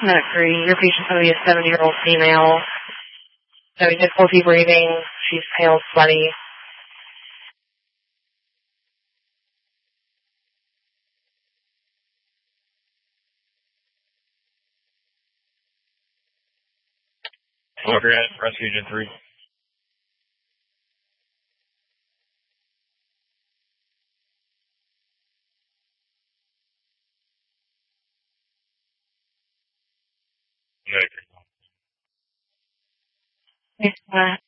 Medic 3, your patient's going to be a 70-year-old female. Having difficulty breathing. She's pale, sweaty. Roger, Rescue Agent 3. Medic 3.